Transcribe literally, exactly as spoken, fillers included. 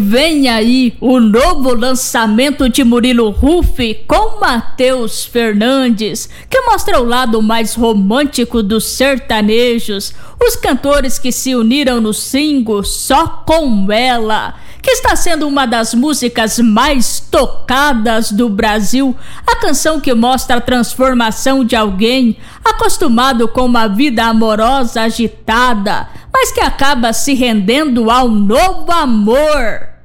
Vem aí o novo lançamento de Murilo Huff com Matheus Fernandes, que mostra o lado mais romântico dos sertanejos, os cantores que se uniram no single Só Com Ela, que está sendo uma das músicas mais tocadas do Brasil, a canção que mostra a transformação de alguém acostumado com uma vida amorosa agitada, mas que acaba se rendendo ao novo amor.